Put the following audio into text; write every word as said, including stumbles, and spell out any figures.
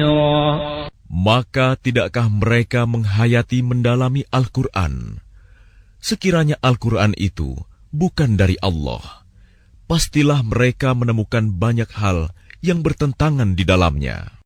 كثيرا. Maka tidakkah mereka menghayati mendalami Al-Quran? Sekiranya Al-Quran itu bukan dari Allah, pastilah mereka menemukan banyak hal yang bertentangan di dalamnya.